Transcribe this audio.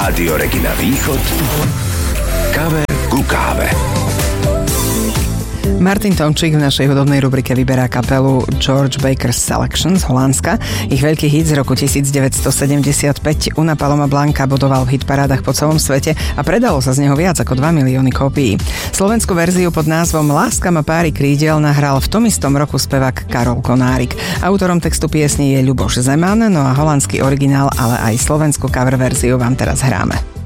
Rádio Regina Východ. Kaver ku káve. Martin Tomčík v našej hudobnej rubrike vyberá kapelu George Baker's Selection z Holandska. Ich veľký hit z roku 1975 Una Paloma Blanca bodoval v hitparádach po celom svete a predalo sa z neho viac ako 2 milióny kópií. Slovenskú verziu pod názvom Láska má páry krídel nahral v tom istom roku spevák Karol Konárik. Autorom textu piesne je Ľuboš Zeman, no a holandský originál, ale aj slovenskú cover verziu vám teraz hráme.